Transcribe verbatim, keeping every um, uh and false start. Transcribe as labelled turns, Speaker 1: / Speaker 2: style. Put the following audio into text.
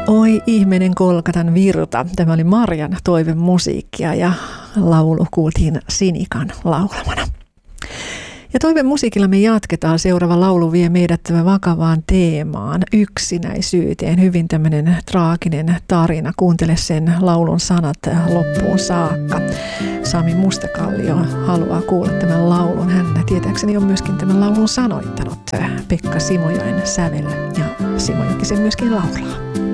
Speaker 1: Oi ihminen Kolkatan virta. Tämä oli Marjan toivemusiikkia ja laulu kuultiin Sinikan laulamana. Ja toivemusiikilla me jatketaan. Seuraava laulu vie meidät vakavaan teemaan, yksinäisyyteen. Hyvin tämmöinen traaginen tarina. Kuuntele sen laulun sanat loppuun saakka. Sami Mustakallio haluaa kuulla tämän laulun. Hän tietääkseni on myöskin tämän laulun sanoittanut. Pekka Simojoen sävel ja Simo Jokisen myöskin laulaa.